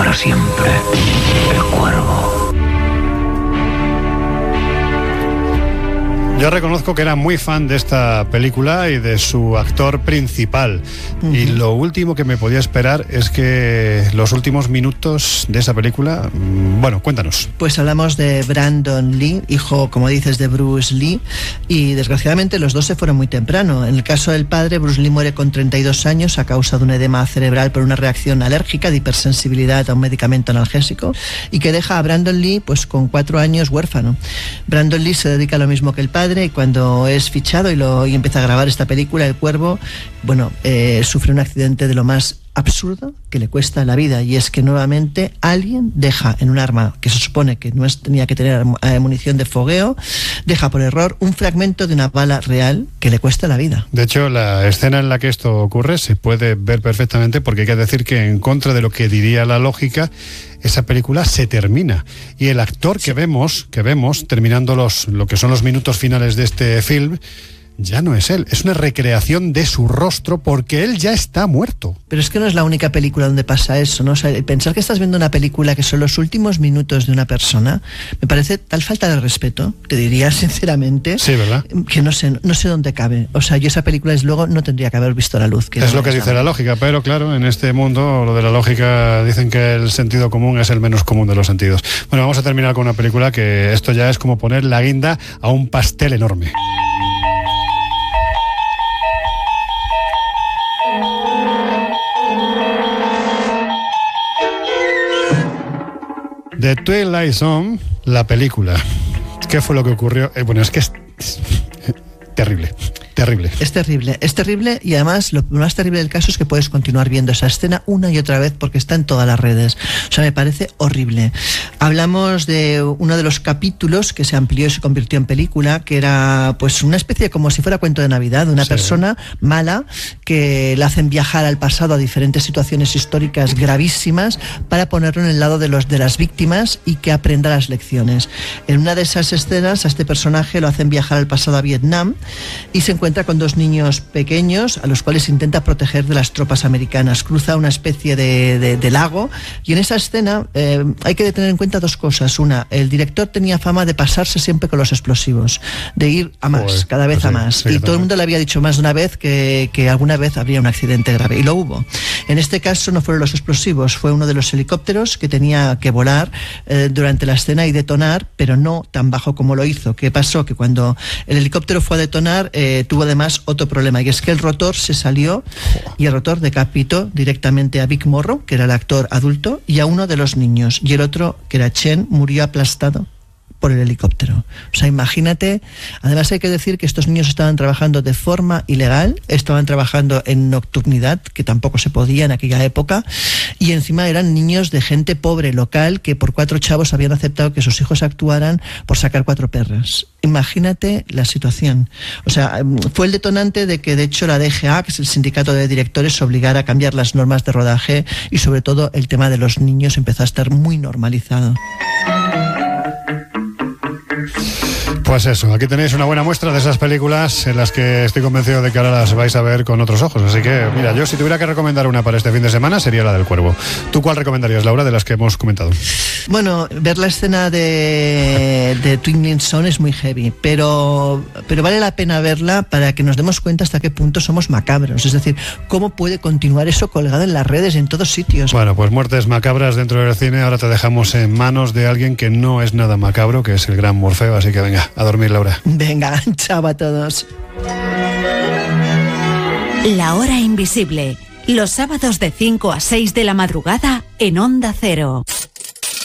para siempre. El Cuervo. Yo reconozco que era muy fan de esta película y de su actor principal. Y lo último que me podía esperar es que los últimos minutos de esa película... Bueno, cuéntanos. Pues hablamos de Brandon Lee, hijo, como dices, de Bruce Lee, y desgraciadamente los dos se fueron muy temprano. En el caso del padre, Bruce Lee muere con 32 años a causa de un edema cerebral por una reacción alérgica de hipersensibilidad a un medicamento analgésico, y que deja a Brandon Lee pues con 4 años huérfano. Brandon Lee se dedica a lo mismo que el padre, y cuando es fichado y empieza a grabar esta película, El Cuervo, sufre un accidente de lo más absurdo que le cuesta la vida, y es que nuevamente alguien deja en un arma que se supone que tenía que tener munición de fogueo, deja por error un fragmento de una bala real que le cuesta la vida. De hecho, la escena en la que esto ocurre se puede ver perfectamente, porque hay que decir que, en contra de lo que diría la lógica, esa película se termina y el actor que vemos terminando lo que son los minutos finales de este film, ya no es él, es una recreación de su rostro, porque él ya está muerto. Pero es que no es la única película donde pasa eso, ¿no? O sea, pensar que estás viendo una película que son los últimos minutos de una persona, me parece tal falta de respeto, te diría sinceramente. Sí, ¿verdad? Que no sé dónde cabe. O sea, yo esa película, desde luego, no tendría que haber visto la luz. Es lo que dice la lógica, pero claro, en este mundo, lo de la lógica, dicen que el sentido común es el menos común de los sentidos. Bueno, vamos a terminar con una película que esto ya es como poner la guinda a un pastel enorme. The Twilight Zone, la película. ¿Qué fue lo que ocurrió? Bueno, es que es terrible. Es terrible, y además lo más terrible del caso es que puedes continuar viendo esa escena una y otra vez porque está en todas las redes. O sea, me parece horrible. Hablamos de uno de los capítulos que se amplió y se convirtió en película, que era pues una especie como si fuera cuento de Navidad, de una persona mala que le hacen viajar al pasado a diferentes situaciones históricas gravísimas para ponerlo en el lado de las víctimas y que aprenda las lecciones. En una de esas escenas a este personaje lo hacen viajar al pasado a Vietnam y se encuentra con 2 niños pequeños a los cuales intenta proteger de las tropas americanas. Cruza una especie de lago, y en esa escena hay que tener en cuenta 2 cosas. Una, el director tenía fama de pasarse siempre con los explosivos, de ir a más, cada vez a más. Y todo el mundo le había dicho más de una vez que alguna vez habría un accidente grave, y lo hubo. En este caso no fueron los explosivos, fue uno de los helicópteros que tenía que volar durante la escena y detonar, pero no tan bajo como lo hizo. ¿Qué pasó? Que cuando el helicóptero fue a detonar, tuvo además otro problema, y es que el rotor se salió y el rotor decapitó directamente a Vic Morrow, que era el actor adulto, y a uno de los niños, y el otro, que era Chen, murió aplastado por el helicóptero. O sea, imagínate. Además hay que decir que estos niños estaban trabajando de forma ilegal, estaban trabajando en nocturnidad, que tampoco se podía en aquella época, y encima eran niños de gente pobre local que por 4 chavos habían aceptado que sus hijos actuaran por sacar 4 perras. Imagínate la situación. O sea, fue el detonante de que de hecho la DGA, que es el sindicato de directores, obligara a cambiar las normas de rodaje, y sobre todo el tema de los niños empezó a estar muy normalizado. Pues eso, aquí tenéis una buena muestra de esas películas en las que estoy convencido de que ahora las vais a ver con otros ojos. Así que, mira, yo si tuviera que recomendar una para este fin de semana sería la del Cuervo. ¿Tú cuál recomendarías, Laura, de las que hemos comentado? Bueno, ver la escena de Twilight Zone es muy heavy, pero vale la pena verla para que nos demos cuenta hasta qué punto somos macabros. Es decir, cómo puede continuar eso colgado en las redes, en todos sitios. Bueno, pues muertes macabras dentro del cine. Ahora te dejamos en manos de alguien que no es nada macabro, que es el gran Morfeo. Así que venga, a dormir, Laura. Venga, chao a todos. La hora invisible, los sábados de 5 a 6 de la madrugada en Onda Cero.